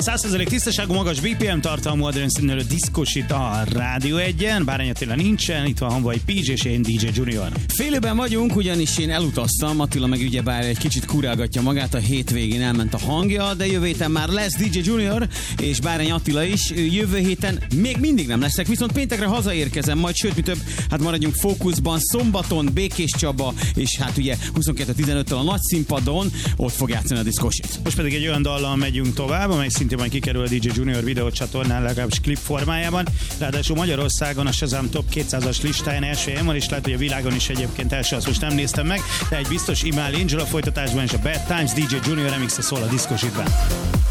100% tisztaságú, magas BPM tartalmú Adrian színelő diszkosít a Rádió 1-en. Bárány Attila nincsen, itt van Hanvai Pizs és én DJ Junior. Félőben vagyunk, ugyanis én elutaztam, Attila meg ugyebár egy kicsit kurálgatja magát, a hétvégén elment a hangja, de jövő héten már lesz DJ Junior és Bárány Attila is. Jövő héten még mindig nem leszek, viszont péntekre hazaérkezem, majd sőt, mi több, hát maradjunk fókuszban, szombaton Békés Csaba, és hát ugye 22-15-től a nagy színpadon ott fog játszani a diszkósit. Most pedig egy olyan dallal megyünk tovább, amely szintén majd kikerül a DJ Junior videócsatornán, legalábbis klip formájában. Ráadásul Magyarországon a Shazam Top 200-as listáján első helyen van, és lehet, hogy a világon is egyébként első, azt most nem néztem meg, de egy biztos, Imal Angel a folytatásban és a Bad Times, DJ Junior remix szól a diszkosítban.